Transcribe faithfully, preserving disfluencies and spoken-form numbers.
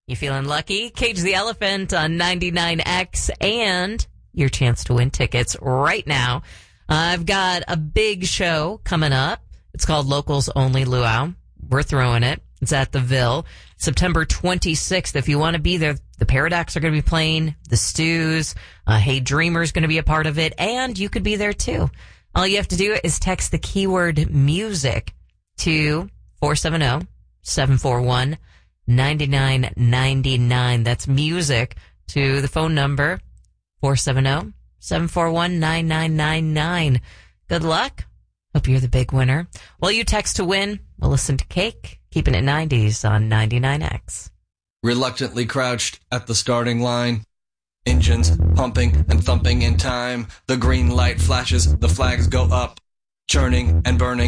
You feeling lucky? Cage the Elephant on ninety-nine X and your chance to win tickets right now. Uh, I've got a big show coming up. It's called Locals Only Luau. We're throwing it. It's at the Ville, September twenty-sixth. If you want to be there, the Paradox are going to be playing, the Stews, uh, Hey Dreamer's going to be a part of it, and you could be there too. All you have to do is text the keyword music to four seven zero, seven four one, nine nine nine nine. That's music to the phone number four seven zero, seven four one, nine nine nine nine. Good luck. Hope you're the big winner. While you text to win, we'll listen to Cake, keeping it nineties on ninety-nine X. Reluctantly crouched at the starting line. Engines pumping and thumping in time. The green light flashes, the flags go up. Churning and burning.